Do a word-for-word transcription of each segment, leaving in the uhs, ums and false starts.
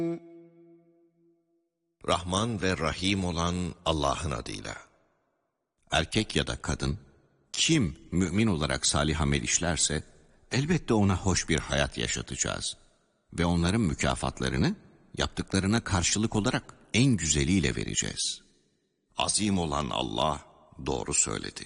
Rahman ve Rahim olan Allah'ın adıyla. Erkek ya da kadın, kim mümin olarak salih amel işlerse, elbette ona hoş bir hayat yaşatacağız. Ve onların mükafatlarını, yaptıklarına karşılık olarak en güzeliyle vereceğiz. Azim olan Allah doğru söyledi.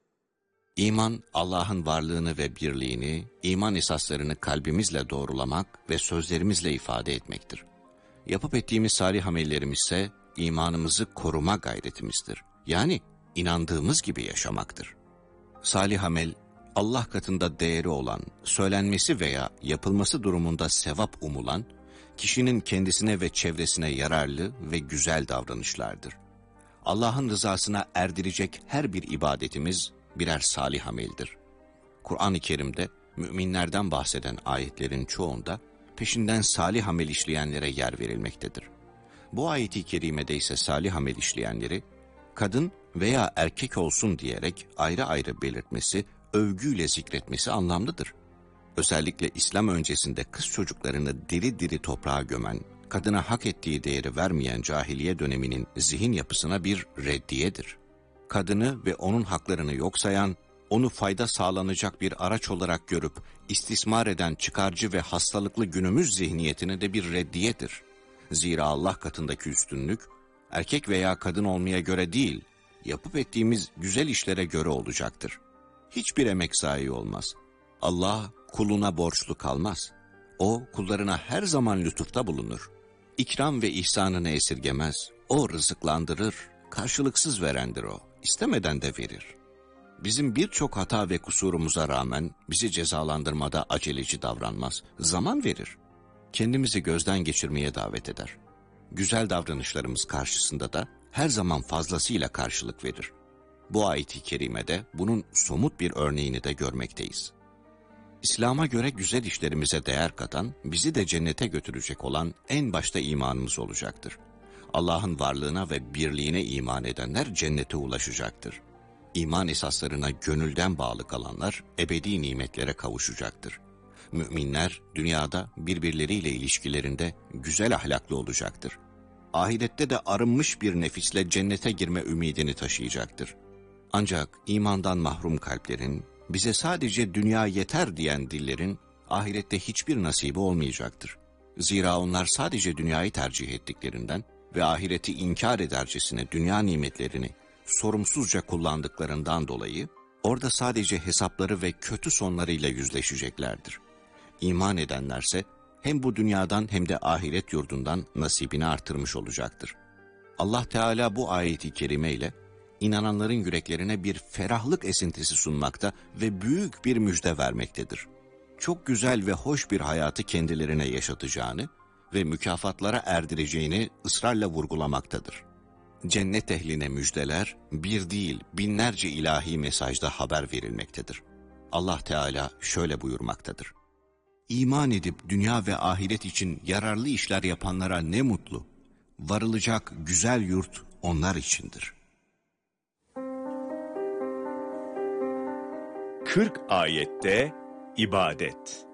İman, Allah'ın varlığını ve birliğini, iman esaslarını kalbimizle doğrulamak ve sözlerimizle ifade etmektir. Yapıp ettiğimiz salih amellerimiz ise imanımızı koruma gayretimizdir. Yani inandığımız gibi yaşamaktır. Salih amel, Allah katında değeri olan, söylenmesi veya yapılması durumunda sevap umulan, kişinin kendisine ve çevresine yararlı ve güzel davranışlardır. Allah'ın rızasına erdirecek her bir ibadetimiz birer salih ameldir. Kur'an-ı Kerim'de müminlerden bahseden ayetlerin çoğunda peşinden salih amel işleyenlere yer verilmektedir. Bu ayet-i kerimede ise salih amel işleyenleri, kadın veya erkek olsun diyerek ayrı ayrı belirtmesi, övgüyle zikretmesi anlamlıdır. Özellikle İslam öncesinde kız çocuklarını diri diri toprağa gömen, kadına hak ettiği değeri vermeyen cahiliye döneminin zihin yapısına bir reddiyedir. Kadını ve onun haklarını yok sayan, onu fayda sağlanacak bir araç olarak görüp istismar eden çıkarcı ve hastalıklı günümüz zihniyetine de bir reddiyedir. Zira Allah katındaki üstünlük, erkek veya kadın olmaya göre değil, yapıp ettiğimiz güzel işlere göre olacaktır. Hiçbir emek zayi olmaz. Allah kuluna borçlu kalmaz. O kullarına her zaman lütufta bulunur. İkram ve ihsanını esirgemez. O rızıklandırır, karşılıksız verendir o. İstemeden de verir. Bizim birçok hata ve kusurumuza rağmen bizi cezalandırmada aceleci davranmaz. Zaman verir. Kendimizi gözden geçirmeye davet eder. Güzel davranışlarımız karşısında da her zaman fazlasıyla karşılık verir. Bu ayet-i kerimede bunun somut bir örneğini de görmekteyiz. İslam'a göre güzel işlerimize değer katan, bizi de cennete götürecek olan en başta imanımız olacaktır. Allah'ın varlığına ve birliğine iman edenler cennete ulaşacaktır. İman esaslarına gönülden bağlı kalanlar ebedi nimetlere kavuşacaktır. Müminler dünyada birbirleriyle ilişkilerinde güzel ahlaklı olacaktır. Ahirette de arınmış bir nefisle cennete girme ümidini taşıyacaktır. Ancak imandan mahrum kalplerin, bize sadece dünya yeter diyen dillerin ahirette hiçbir nasibi olmayacaktır. Zira onlar sadece dünyayı tercih ettiklerinden ve ahireti inkar edercesine dünya nimetlerini sorumsuzca kullandıklarından dolayı orada sadece hesapları ve kötü sonlarıyla yüzleşeceklerdir. İman edenlerse hem bu dünyadan hem de ahiret yurdundan nasibini artırmış olacaktır. Allah Teala bu ayeti kerime ile inananların yüreklerine bir ferahlık esintisi sunmakta ve büyük bir müjde vermektedir. Çok güzel ve hoş bir hayatı kendilerine yaşatacağını ve mükafatlara erdireceğini ısrarla vurgulamaktadır. Cennet ehline müjdeler bir değil binlerce ilahi mesajda haber verilmektedir. Allah Teala şöyle buyurmaktadır. İman edip dünya ve ahiret için yararlı işler yapanlara ne mutlu. Varılacak güzel yurt onlar içindir. kırk ayette ibadet.